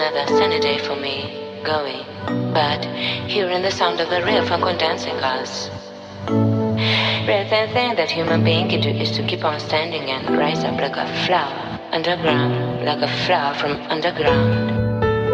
another sunny day for me, going. But hearing the sound of the real funk on dancing class. Rare thing that human being can do is to keep on standing and rise up like a flower underground, like a flower from underground.